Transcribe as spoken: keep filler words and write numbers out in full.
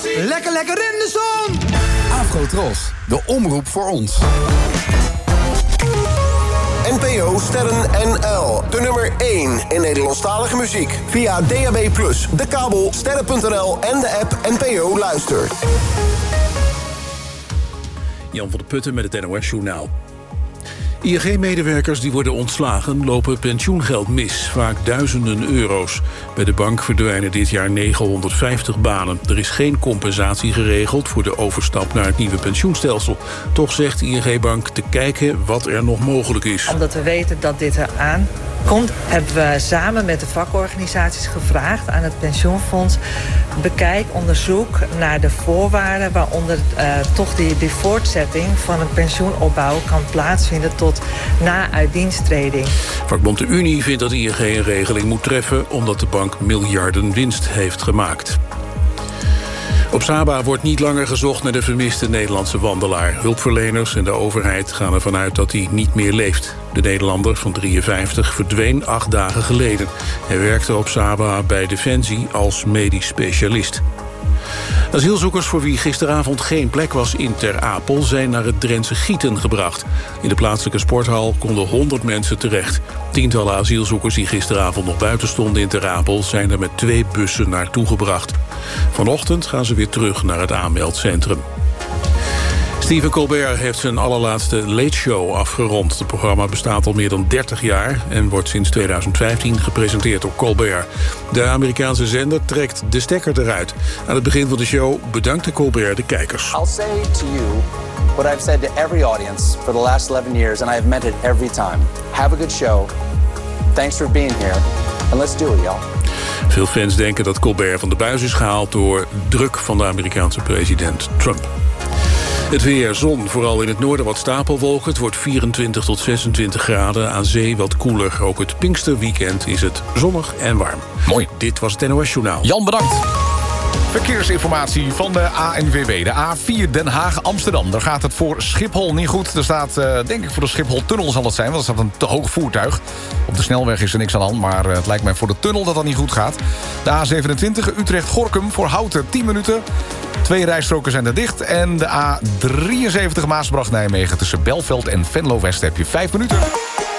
Lekker, lekker in de zon! Afrotros, de omroep voor ons. N P O Sterren N L, de nummer één in Nederlandstalige muziek. Via D A B plus, de kabel, sterren punt n l en de app N P O Luister. Jan van der Putten met het N O S-journaal. I N G-medewerkers die worden ontslagen lopen pensioengeld mis, vaak duizenden euro's. Bij de bank verdwijnen dit jaar negenhonderdvijftig banen. Er is geen compensatie geregeld voor de overstap naar het nieuwe pensioenstelsel. Toch zegt I N G-bank te kijken wat er nog mogelijk is. Omdat we weten dat dit eraan komt, hebben we samen met de vakorganisaties gevraagd aan het pensioenfonds: bekijk, onderzoek naar de voorwaarden waaronder uh, toch die, die voortzetting van een pensioenopbouw kan plaatsvinden tot na uitdiensttreding. Vakbond de Unie vindt dat I N G een regeling moet treffen omdat de bank miljarden winst heeft gemaakt. Op Saba wordt niet langer gezocht naar de vermiste Nederlandse wandelaar. Hulpverleners en de overheid gaan ervan uit dat hij niet meer leeft. De Nederlander van drieënvijftig verdween acht dagen geleden. Hij werkte op Saba bij Defensie als medisch specialist. Asielzoekers voor wie gisteravond geen plek was in Ter Apel zijn naar het Drentse Gieten gebracht. In de plaatselijke sporthal konden honderd mensen terecht. Tientallen asielzoekers die gisteravond nog buiten stonden in Ter Apel zijn er met twee bussen naartoe gebracht. Vanochtend gaan ze weer terug naar het aanmeldcentrum. Stephen Colbert heeft zijn allerlaatste Late Show afgerond. Het programma bestaat al meer dan dertig jaar en wordt sinds tweeduizend vijftien gepresenteerd door Colbert. De Amerikaanse zender trekt de stekker eruit. Aan het begin van de show bedankte Colbert de kijkers. I'll say to you what I've said to every audience for the last eleven years, and I have meant it every time. Have a good show. Thanks for being here. And let's do it, y'all. Veel fans denken dat Colbert van de buis is gehaald door druk van de Amerikaanse president Trump. Het weer, zon, vooral in het noorden wat stapelwolken. Het wordt vierentwintig tot zesentwintig graden, aan zee wat koeler. Ook het Pinksterweekend is het zonnig en warm. Mooi. Dit was het N O S-journaal. Jan, bedankt. Verkeersinformatie van de A N W B. De A vier Den Haag-Amsterdam. Daar gaat het voor Schiphol niet goed. Er staat, uh, denk ik, voor de Schiphol-tunnel zal het zijn, want er staat een te hoog voertuig. Op de snelweg is er niks aan de hand, maar uh, het lijkt mij voor de tunnel dat dat niet goed gaat. De A zevenentwintig Utrecht-Gorkum voor Houten tien minuten. Twee rijstroken zijn er dicht. En de A drieënzeventig Maasbracht-Nijmegen tussen Belveld en Venlo-West heb je vijf minuten.